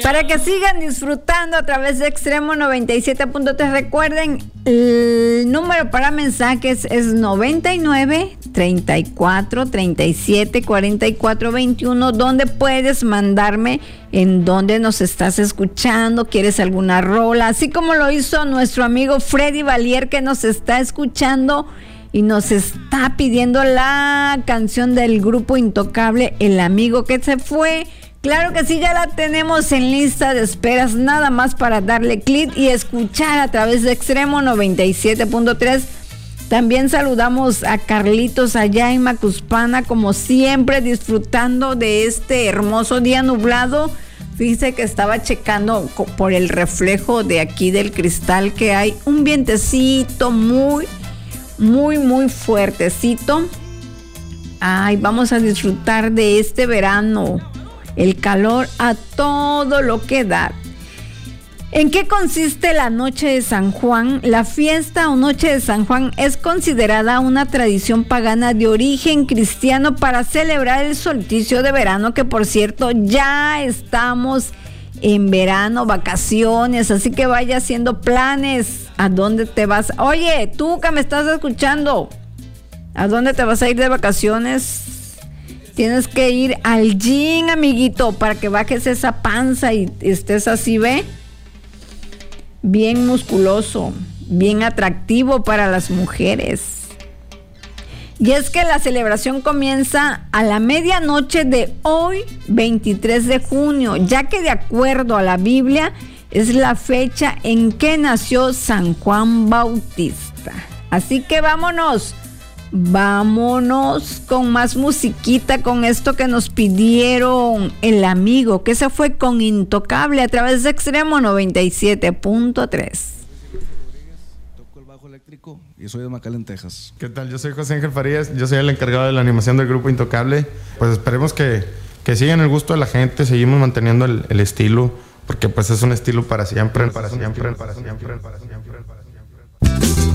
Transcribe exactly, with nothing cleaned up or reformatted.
Para que sigan disfrutando a través de Extremo noventa y siete punto tres. Recuerden, el número para mensajes es noventa y nueve, treinta y cuatro, treinta y siete, cuarenta y cuatro, veintiuno, donde puedes mandarme en dónde nos estás escuchando, quieres alguna rola, así como lo hizo nuestro amigo Freddy Valier, que nos está escuchando y nos está pidiendo la canción del grupo Intocable, El Amigo que se fue. Claro que sí, ya la tenemos en lista de esperas, nada más para darle clic y escuchar a través de Extremo noventa y siete punto tres. También saludamos a Carlitos allá en Macuspana, como siempre, disfrutando de este hermoso día nublado. Fíjese que estaba checando por el reflejo de aquí del cristal que hay un vientecito muy, muy, muy fuertecito. Ay, vamos a disfrutar de este verano. El calor a todo lo que da. ¿En qué consiste la Noche de San Juan? La fiesta o Noche de San Juan es considerada una tradición pagana de origen cristiano para celebrar el solsticio de verano, que por cierto ya estamos en verano, vacaciones, así que vaya haciendo planes. ¿A dónde te vas? Oye, tú que me estás escuchando, ¿a dónde te vas a ir de vacaciones? Tienes que ir al gym, amiguito, para que bajes esa panza y estés así, ¿ve? Bien musculoso, bien atractivo para las mujeres. Y es que la celebración comienza a la medianoche de hoy, veintitrés de junio, ya que de acuerdo a la Biblia es la fecha en que nació San Juan Bautista. Así que vámonos. Vámonos con más musiquita, con esto que nos pidieron El Amigo, que se fue con Intocable a través de Extremo noventa y siete punto tres. Toco el bajo eléctrico y soy de McAllen, Texas. ¿Qué tal? Yo soy José Ángel Farías, yo soy el encargado de la animación del grupo Intocable. Pues esperemos que, que sigan el gusto de la gente, seguimos manteniendo el, el estilo, porque pues es un estilo para siempre, para siempre, para siempre, para siempre.